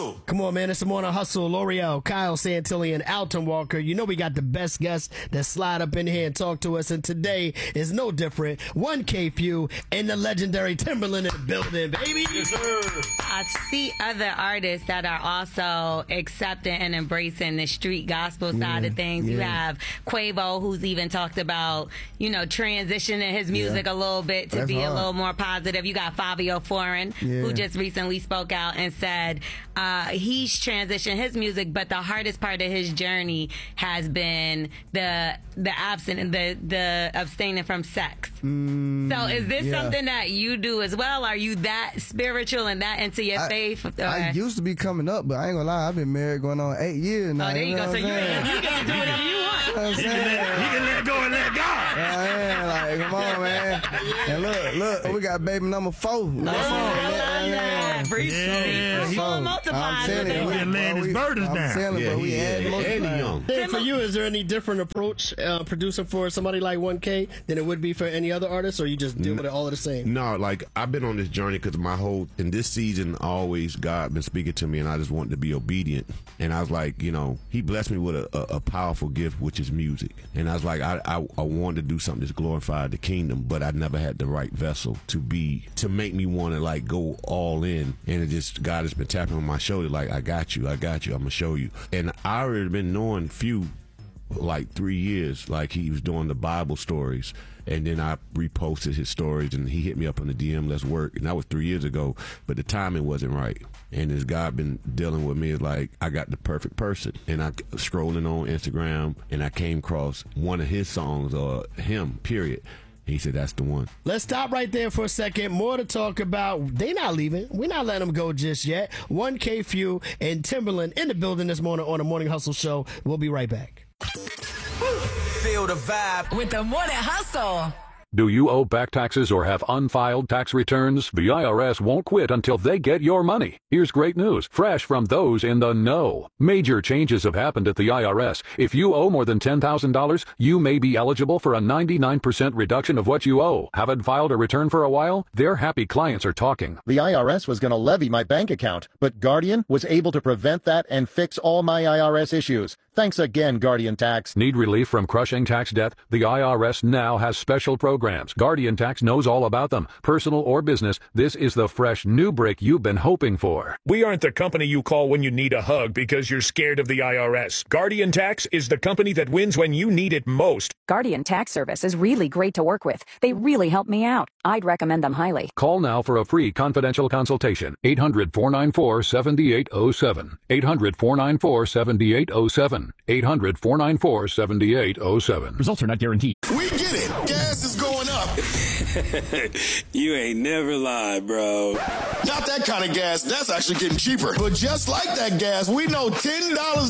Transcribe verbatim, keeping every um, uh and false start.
Hustle. Come on, man. It's the Morning Hustle. L'Oreal, Kyle Santilli, and Alton Walker. You know we got the best guests that slide up in here and talk to us. And today is no different. one K Phew and the legendary Timberland in the building, baby. I see other artists that are also accepting and embracing the street gospel side Yeah, of things. yeah. You have Quavo, who's even talked about, you know, transitioning his music Yeah. a little bit to That's be a hard. little more positive. You got Fabio Foreign, Yeah. who just recently spoke out and said uh, he's transitioned his music, but the hardest part of his journey has been the the absent the the abstaining from sex. Mm, So is this yeah. something that you do as well? Are you that spiritual and that into your I, faith? Or- I used to be coming up, but I ain't gonna lie, I've been married going on eight years now. Oh, there you go. know So what you, I'm saying? you get to do whatever you want. You know what I'm saying? He can let go and let God. Yeah, like, come on, man. And look, look, we got baby number four. You know what I'm saying? I love that. Free Yeah, free he- full multiplied. I'm telling you, We we- done laying bro, his we- burdens I'm down. telling you, Yeah, bro, we he had is. most And he young. Hey, for you, is there any different approach uh, producing for somebody like one K than it would be for any other artist, or you just deal with it all the same? No, like I've been on this journey because my whole in this season always God been speaking to me, and I just wanted to be obedient. And I was like, you know, He blessed me with a, a, a powerful gift, which is music. And I was like, I, I I wanted to do something that's glorified the kingdom, but I never had the right vessel to be to make me want to like go all in. And it just God has been tapping on my shoulder, like I got you, I got you, I'm gonna show you. And I already been knowing Few like three years, like he was doing the Bible stories. And then I reposted his stories, and he hit me up on the D M, let's work. And that was three years ago, but the timing wasn't right. And as God been dealing with me, it's like I got the perfect person. And I scrolling on Instagram, and I came across one of his songs, or him, period. He said, that's the one. Let's stop right there for a second. More to talk about. They not leaving. We're not letting them go just yet. one K Phew and Timberland in the building this morning on the Morning Hustle Show. We'll be right back. Feel the vibe. With the Morning Hustle. Do you owe back taxes or have unfiled tax returns? The I R S won't quit until they get your money. Here's great news, fresh from those in the know. Major changes have happened at the I R S. If you owe more than ten thousand dollars, you may be eligible for a ninety-nine percent reduction of what you owe. Haven't filed a return for a while? Their happy clients are talking. The I R S was going to levy my bank account, but Guardian was able to prevent that and fix all my I R S issues. Thanks again, Guardian Tax. Need relief from crushing tax debt? The I R S now has special programs. Guardian Tax knows all about them. Personal or business, this is the fresh new break you've been hoping for. We aren't the company you call when you need a hug because you're scared of the I R S. Guardian Tax is the company that wins when you need it most. Guardian Tax Service is really great to work with. They really help me out. I'd recommend them highly. Call now for a free confidential consultation. eight hundred, four nine four, seven eight zero seven. eight hundred, four nine four, seven eight zero seven. eight hundred, four nine four, seven eight zero seven. Results are not guaranteed. We get it. Gas is going up. You ain't never lied, bro. Not that kind of gas. That's actually getting cheaper. But just like that gas, we know ten dollars